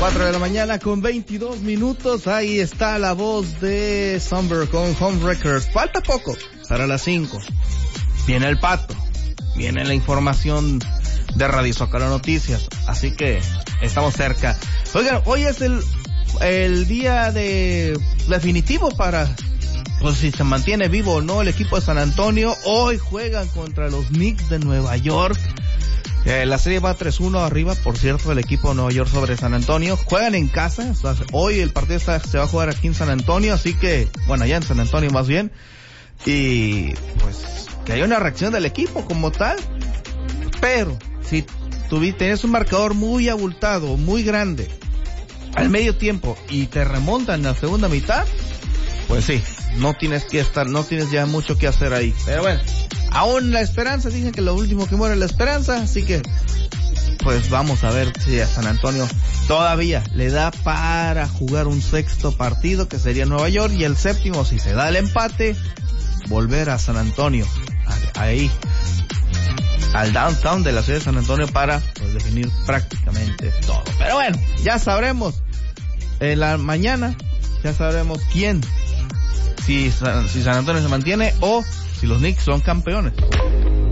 4 de la mañana con 22 minutos. Ahí está la voz de Somber con Home Records. Falta poco para las 5. Viene el Pato. Viene la información de Radio Zócalo Noticias. Así que estamos cerca. Oigan, hoy es el día definitivo para, pues, si se mantiene vivo o no el equipo de San Antonio. Hoy juegan contra los Knicks de Nueva York. La serie va 3-1 arriba, por cierto, el equipo de Nueva York sobre San Antonio. Juegan en casa, o sea, hoy el partido se va a jugar aquí en San Antonio, así que, bueno, allá en San Antonio más bien. Y, pues, que haya una reacción del equipo como tal. Pero, si tenés un marcador muy abultado, muy grande, al medio tiempo, y te remontan en la segunda mitad, pues sí, no tienes ya mucho que hacer ahí. Pero bueno, aún la esperanza, dicen que lo último que muere es la esperanza, así que pues vamos a ver si a San Antonio todavía le da para jugar un sexto partido, que sería Nueva York, y el séptimo, si se da el empate, volver a San Antonio, ahí, al downtown de la ciudad de San Antonio para, pues, definir prácticamente todo. Pero bueno, ya sabremos en la mañana, ya sabremos quién, si San Antonio se mantiene o si los Knicks son campeones.